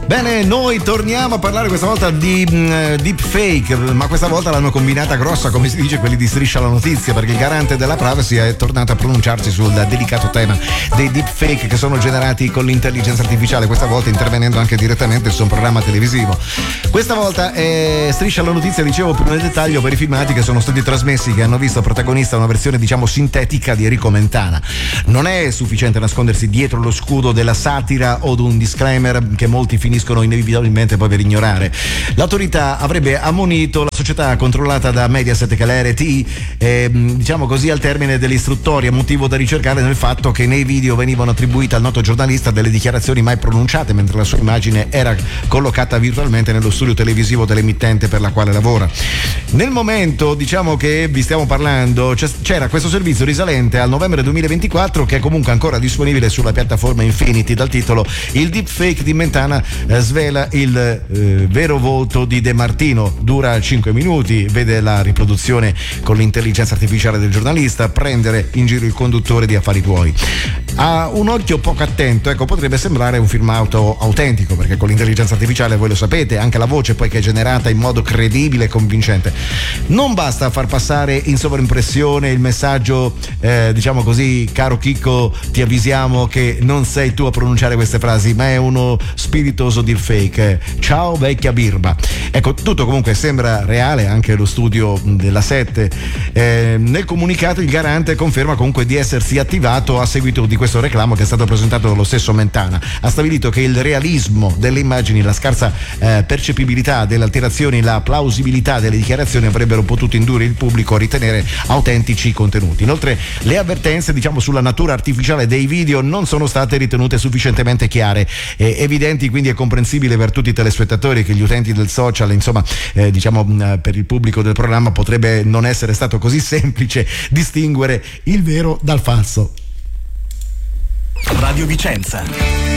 Bene, noi torniamo a parlare questa volta di deepfake, ma questa volta l'hanno combinata grossa, come si dice, quelli di Striscia la Notizia, perché il garante della privacy è tornato a pronunciarsi sul delicato tema dei deepfake che sono generati con l'intelligenza artificiale, questa volta intervenendo anche direttamente su un programma televisivo. Questa volta Striscia la Notizia, dicevo più nel dettaglio, per i filmati che sono stati trasmessi, che hanno visto protagonista una versione diciamo sintetica di Enrico Mentana. Non è sufficiente nascondersi dietro lo scudo della satira o di un disclaimer che molti finiscono inevitabilmente poi per ignorare. L'autorità avrebbe ammonito la società controllata da Mediaset, che è l'RT, diciamo così, al termine dell'istruttoria, motivo da ricercare nel fatto che nei video venivano attribuite al noto giornalista delle dichiarazioni mai pronunciate, mentre la sua immagine era collocata virtualmente nello studio televisivo dell'emittente per la quale lavora. Nel momento, diciamo, che vi stiamo parlando, c'era questo servizio risalente al novembre 2024 che è comunque ancora disponibile sulla piattaforma Infinity, dal titolo "Il deepfake di Mentana svela il vero volto di De Martino". Dura 5 minuti, vede la riproduzione con l'intelligenza artificiale del giornalista prendere in giro il conduttore di Affari Tuoi. A un occhio poco attento, ecco, potrebbe sembrare un filmato autentico, perché con l'intelligenza artificiale, voi lo sapete, anche la voce poi che è generata in modo credibile e convincente. Non basta far passare in sovraimpressione il messaggio, diciamo così: caro Chicco, ti avvisiamo che non sei tu a pronunciare queste frasi, ma è uno spiritoso deepfake. Ciao vecchia birba. Ecco, tutto comunque sembra reale, anche lo studio della 7. Nel comunicato il garante conferma comunque di essersi attivato a seguito di questo reclamo che è stato presentato dallo stesso Mentana. Ha stabilito che il realismo delle immagini, la scarsa percepibilità delle alterazioni, la plausibilità delle dichiarazioni avrebbero potuto indurre il pubblico a ritenere autentici i contenuti. Inoltre le avvertenze, diciamo, sulla natura artificiale dei video non sono state ritenute sufficientemente chiare e evidenti, quindi è comprensibile per tutti i telespettatori che gli utenti del social, insomma, diciamo, per il pubblico del programma potrebbe non essere stato così semplice distinguere il vero dal falso. Radio Vicenza.